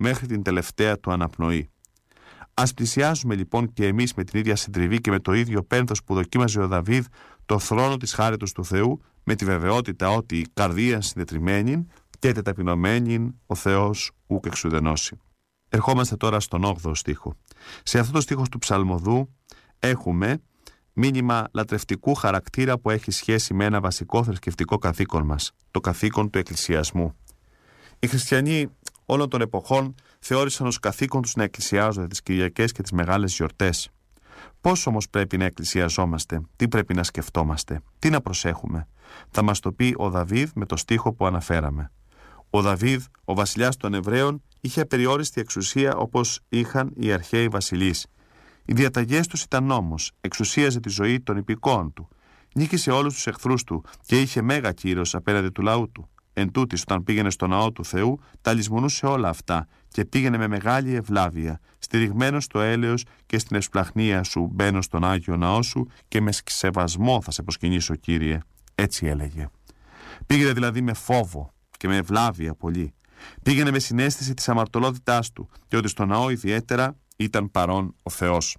μέχρι την τελευταία του αναπνοή. Ας πλησιάζουμε λοιπόν και εμείς με την ίδια συντριβή και με το ίδιο πένθος που δοκίμαζε ο Δαβίδ το θρόνο της χάριτος του Θεού, με τη βεβαιότητα ότι η καρδία συνετριμμένην και τεταπεινωμένην ο Θεός ουκ εξουδενώσει. Ερχόμαστε τώρα στον 8ο στίχο. Σε αυτό το στίχο του ψαλμοδού έχουμε μήνυμα λατρευτικού χαρακτήρα που έχει σχέση με ένα βασικό θρησκευτικό καθήκον μας, το καθήκον του εκκλησιασμού. Οι χριστιανοί όλων των εποχών θεώρησαν ως καθήκον τους να εκκλησιάζονται τις Κυριακές και τις μεγάλες γιορτές. Πώς όμως πρέπει να εκκλησιαζόμαστε, τι πρέπει να σκεφτόμαστε, τι να προσέχουμε? Θα μας το πει ο Δαβίδ με το στίχο που αναφέραμε. Ο Δαβίδ, ο βασιλιάς των Εβραίων, είχε απεριόριστη εξουσία όπως είχαν οι αρχαίοι βασιλείς. Οι διαταγές τους ήταν νόμος, εξουσίαζε τη ζωή των υπηκόων του, νίκησε όλους τους εχθρούς του και είχε μέγα κύρος απέναντι του λαού του. Εν τούτης, όταν πήγαινε στο ναό του Θεού, τα λησμονούσε όλα αυτά και πήγαινε με μεγάλη ευλάβεια, στηριγμένος στο έλεος και στην ευσπλαχνία σου μπαίνω στον Άγιο Ναό σου και με σεβασμό θα σε προσκυνήσω, Κύριε. Έτσι έλεγε. Πήγαινε δηλαδή με φόβο και με ευλάβεια πολύ. Πήγαινε με συναίσθηση της αμαρτωλότητάς του και ότι στο ναό ιδιαίτερα ήταν παρόν ο Θεός.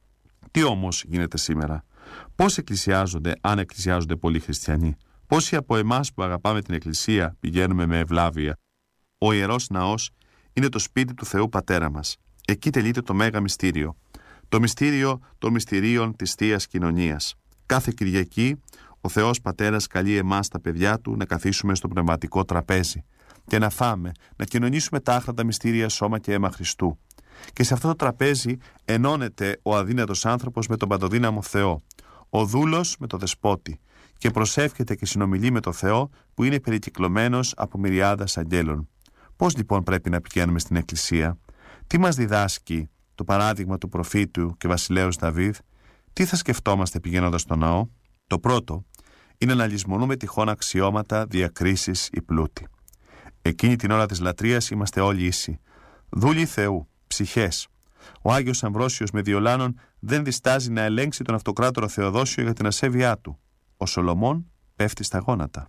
Τι όμως γίνεται σήμερα? Πώς εκκλησιάζονται, αν εκκλησιάζονται πολλοί χριστιανοί? Πόσοι από εμάς που αγαπάμε την Εκκλησία πηγαίνουμε με ευλάβεια? Ο Ιερός Ναός είναι το σπίτι του Θεού Πατέρα μας. Εκεί τελείται το μέγα μυστήριο. Το μυστήριο των μυστηρίων της Θείας Κοινωνίας. Κάθε Κυριακή ο Θεός Πατέρας καλεί εμάς τα παιδιά του να καθίσουμε στο πνευματικό τραπέζι και να φάμε, να κοινωνήσουμε τα άχραντα μυστήρια σώμα και αίμα Χριστού. Και σε αυτό το τραπέζι ενώνεται ο αδύνατος άνθρωπος με τον παντοδύναμο Θεό, ο δούλος με τον δεσπότη, και προσεύχεται και συνομιλεί με τον Θεό που είναι περικυκλωμένος από μυριάδας αγγέλων. Πώς λοιπόν πρέπει να πηγαίνουμε στην Εκκλησία? Τι μας διδάσκει το παράδειγμα του προφήτου και βασιλέως Δαβίδ? Τι θα σκεφτόμαστε πηγαίνοντας στο ναό? Το πρώτο είναι να λησμονούμε τυχόν αξιώματα, διακρίσεις ή πλούτη. Εκείνη την ώρα της λατρείας είμαστε όλοι ίσοι, δούλοι Θεού, ψυχές. Ο Άγιος Αμβρόσιος με Διολάνων δεν διστάζει να ελέγξει τον αυτοκράτορο Θεοδόσιο για την ασέβειά του. Ο Σολομών πέφτει στα γόνατα.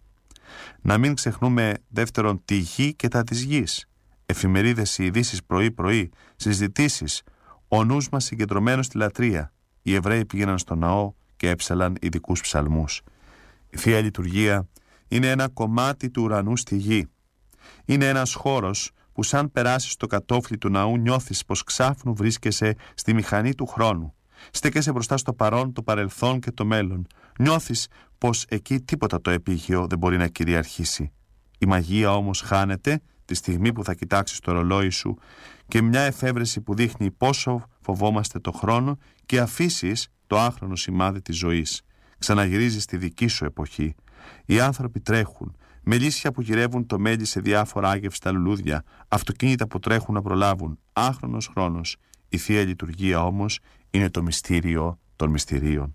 Να μην ξεχνούμε δεύτερον τη γη και τα της γης. Εφημερίδες ή ειδήσεις πρωί-πρωί, συζητήσεις, ο νους μας συγκεντρωμένος στη λατρεία. Οι Εβραίοι πήγαιναν στο ναό και έψαλαν ειδικούς ψαλμούς. Η Θεία Λειτουργία είναι ένα κομμάτι του ουρανού στη γη. Είναι ένας χώρος που σαν περάσεις στο κατόφλι του ναού νιώθεις πως ξάφνου βρίσκεσαι στη μηχανή του χρόνου. Στέκεσαι μπροστά στο παρόν, το παρελθόν και το μέλλον. Νιώθεις πως εκεί τίποτα το επίγειο δεν μπορεί να κυριαρχήσει. Η μαγεία όμως χάνεται τη στιγμή που θα κοιτάξεις το ρολόι σου και μια εφεύρεση που δείχνει πόσο φοβόμαστε το χρόνο και αφήσεις το άχρονο σημάδι της ζωής. Ξαναγυρίζεις στη δική σου εποχή. Οι άνθρωποι τρέχουν, μελίσια που γυρεύουν το μέλι σε διάφορα άγευστα λουλούδια, αυτοκίνητα που τρέχουν να προλάβουν. Άχρονος χρόνος. Η Θεία Λειτουργία όμως είναι το μυστήριο των μυστηρίων.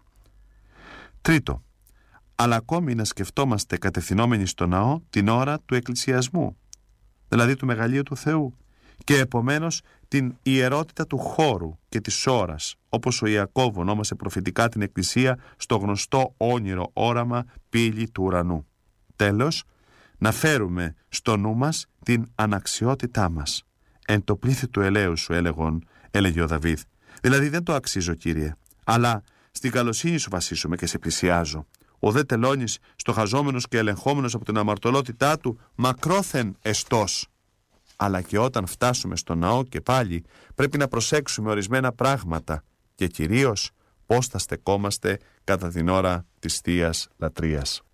Τρίτο, αλλά ακόμη να σκεφτόμαστε κατευθυνόμενοι στο ναό την ώρα του εκκλησιασμού, δηλαδή του μεγαλείου του Θεού, και επομένως την ιερότητα του χώρου και της ώρας, όπως ο Ιακώβ ονόμασε προφητικά την Εκκλησία στο γνωστό όνειρο όραμα πύλη του ουρανού. Τέλος, να φέρουμε στο νου μας την αναξιότητά μας. Εν το πλήθη του ελέου σου έλεγε ο Δαβίδ. Δηλαδή δεν το αξίζω, Κύριε, αλλά στην καλοσύνη σου βασίσουμε και σε πλησιάζω. Ο δε τελώνης στοχαζόμενος και ελεγχόμενος από την αμαρτωλότητά του μακρόθεν εστός. Αλλά και όταν φτάσουμε στο ναό και πάλι πρέπει να προσέξουμε ορισμένα πράγματα και κυρίως πώς θα στεκόμαστε κατά την ώρα της Θείας Λατρείας.